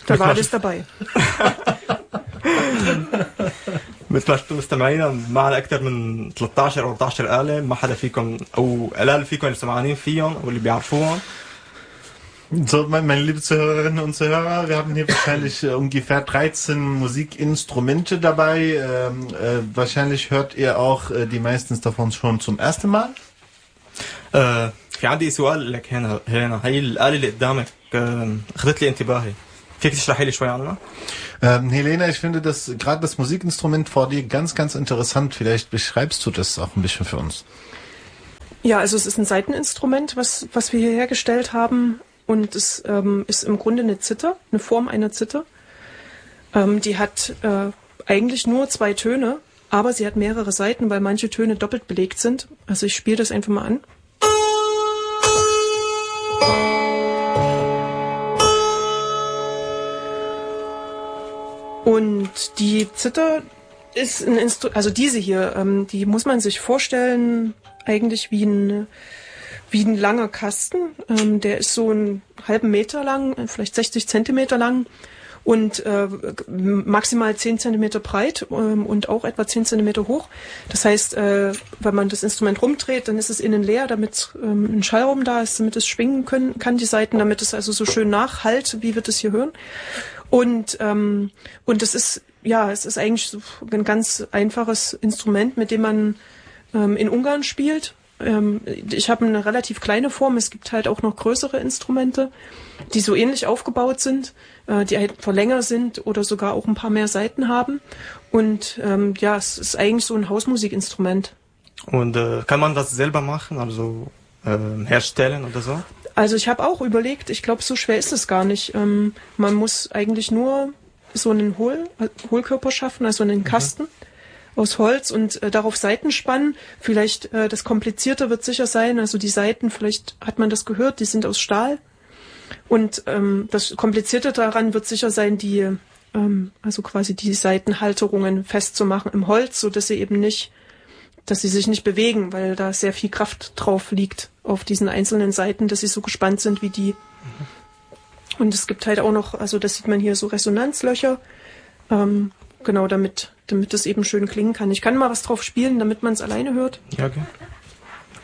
Da war alles dabei. مثل ما شفتوا مستمعينا معنا أكثر من 13 أو 14 آلة، ما حدا فيكم أو الآلة فيكم اللي سمعانين فيهم واللي بيعرفوهم. So, meine liebe Zuhörerinnen und Zuhörer, wir haben hier wahrscheinlich ungefähr 13 Musikinstrumente dabei. Wahrscheinlich hört ihr auch die meisten davon schon zum ersten Mal. في عندي سؤال لك هنا هي الآلة اللي قدامك أخذت لي انتباهي. فيك تشرحي لي شوي عنها؟ Helena, ich finde das gerade das Musikinstrument vor dir ganz, ganz interessant. Vielleicht beschreibst du das auch ein bisschen für uns. Ja, also es ist ein Saiteninstrument, was wir hier hergestellt haben. Und es ist im Grunde eine Zither, eine Form einer Zither. Die hat eigentlich nur 2 Töne, aber sie hat mehrere Saiten, weil manche Töne doppelt belegt sind. Also ich spiele das einfach mal an. Und die Zither ist ein also diese hier, die muss man sich vorstellen, eigentlich wie ein langer Kasten. Der ist so einen halben Meter lang, vielleicht 60 Zentimeter lang und maximal 10 Zentimeter breit und auch etwa 10 Zentimeter hoch. Das heißt, wenn man das Instrument rumdreht, dann ist es innen leer, damit ein Schallraum da ist, damit es schwingen kann die Saiten, damit es also so schön nachhallt, wie wir das hier hören. Und es ist eigentlich so ein ganz einfaches Instrument, mit dem man in Ungarn spielt. Ich habe eine relativ kleine Form. Es gibt halt auch noch größere Instrumente, die so ähnlich aufgebaut sind, die halt länger sind oder sogar auch ein paar mehr Saiten haben. Und es ist eigentlich so ein Hausmusikinstrument. Und kann man das selber machen, also herstellen oder so? Also ich habe auch überlegt, ich glaube, so schwer ist es gar nicht. Man muss eigentlich nur so einen Hohlkörper schaffen, also einen Kasten aus Holz und darauf Saiten spannen. Vielleicht das Komplizierte wird sicher sein, also die Saiten, vielleicht hat man das gehört, die sind aus Stahl. Und das Komplizierte daran wird sicher sein, also quasi die Saitenhalterungen festzumachen im Holz, so dass sie sich nicht bewegen, weil da sehr viel Kraft drauf liegt auf diesen einzelnen Seiten, dass sie so gespannt sind wie die. Und es gibt halt auch noch, also das sieht man hier, so Resonanzlöcher, genau, damit es eben schön klingen kann. Ich kann mal was drauf spielen, damit man es alleine hört. Ja, okay.